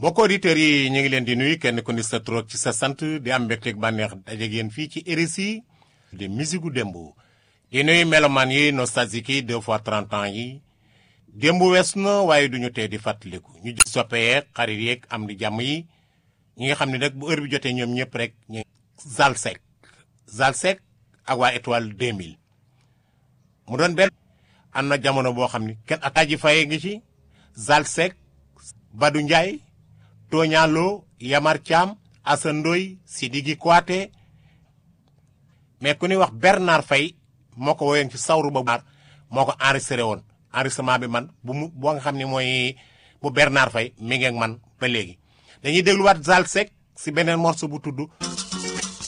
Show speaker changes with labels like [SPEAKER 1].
[SPEAKER 1] mbokk auditeurs yi ñu ngi leen di nuyu kenn ku ni sa tur ak ci sa sant di am mbégteeg bànneex daje yéen fii ci RSI de musique gu démb di nuyu melomaan yi nostalgique yi 2 fois 30 ans yi démb wees na waaye duñu tee di fàttaliku ñu jël soppe yeeg xarit yeeg am di jàmm yi ñi nga xam ne nag bu heure bi jotee ñoom ñëpp rek ñu Zalsek ak waa étoile 2000 mu doon benn am na jamono boo xam ni kenn Aji Faye ngi ci Zalsek Badou Ndiaye Tooñaaloo Yamar Thiam Assane Ndoye Sidiki Kouaté mais ku ñuy wax Bernard Faye moo ko woyoon ci sawru ba moo ko enregistré woon enregistrement bi man boo nga xam ne mooy bu Bernard Faye mi ngi ak man ba léegi dañuy dégluwaat Zalsek si beneen morceau bu tudd